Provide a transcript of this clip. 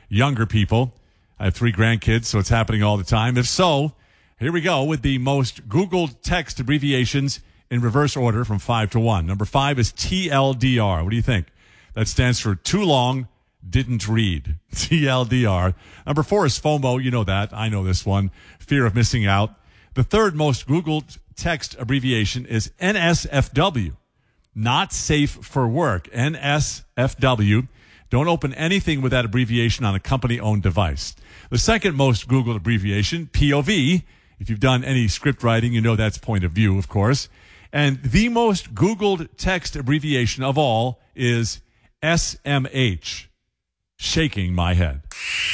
younger people. I have 3 grandkids, so it's happening all the time. If so, here we go with the most Googled text abbreviations in reverse order from 5 to 1. Number 5 is TLDR. What do you think? That stands for too long, didn't read. TLDR. Number 4 is FOMO. You know that. I know this one. Fear of missing out. The third most Googled text abbreviation is NSFW. Not safe for work. NSFW. Don't open anything with that abbreviation on a company-owned device. The second most Googled abbreviation, POV. If you've done any script writing, you know that's point of view, of course. And the most Googled text abbreviation of all is SMH. Shaking my head.